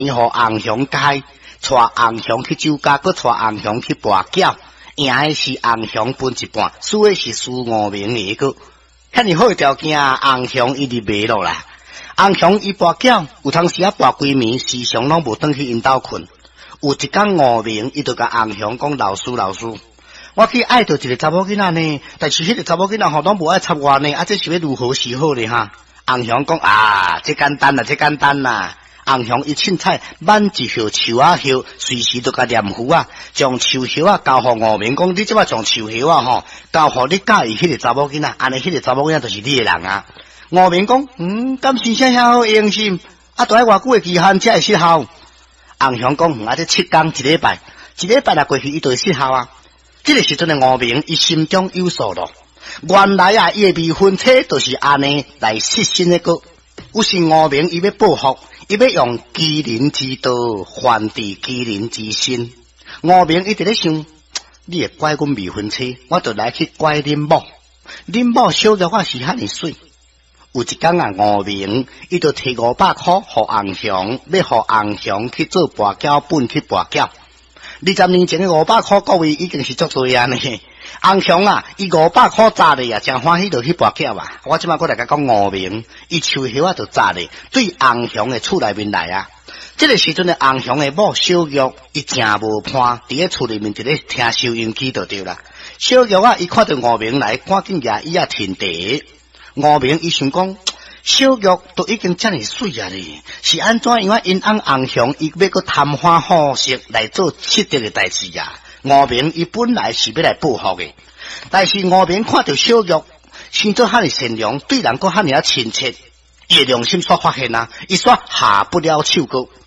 伊互红熊开，带红熊去酒家，佮带红熊去跋筊，赢的是红熊分一半，输的是输5名的个。遐尼好的条件，红熊伊就卖落啦。红熊伊跋筊，有当时啊跋规暝，时常拢无转去因兜困。有一天5名，伊就甲红熊讲：老师，我去爱着一个查某囡仔呢，但是迄个查某囡仔吼拢无爱插我呢，这是要如何是好呢？哈，红熊讲这简单啦。红熊伊凊彩挽一束树啊叶，随时都甲念符啊，将树叶啊交互5名，讲你即摆将树叶啊交互你介意迄个查某囡仔，安尼迄个查某囡仔就是你的人啊。5名讲敢是啥遐好用心，都爱偌久的期限才会失效。红熊讲这7天一礼拜啊过去，伊就会失效啊。这个时阵的5名，伊心中有数咯。原来啊，伊的未婚妻就是安尼来失身的个。有时5名伊要报复，伊要用欺人之刀还治欺人之身。5名伊直咧想，你会怪阮未婚妻，我就来去怪恁某。恁某小玉啊是遐尼水。有一天啊，5名伊就摕500块互红熊，要互红熊去做跋筊本去跋筊。20年前的500块各位已经是足多啊呢。红熊啊，伊500块砸咧啊，真欢喜就去跋筊啊。我即摆过来甲讲5名，伊树叶啊就砸咧，对红熊的厝内面来啊。这个时阵的红熊的某小玉，伊真无伴，伫咧厝里面一咧听收音机就对啦。小玉啊，伊看到5名来，赶紧举伊啊停茶。5名伊想讲，小玉都已经遮尔水啊咧，是安怎样因翁红熊伊要搁贪花好色来做失德的代志啊？5名伊本来是要来报复的，但是5名看到小玉生做遐尼善良，对人搁遐尼啊亲切，伊的良心煞发现啊，伊煞下不了手个。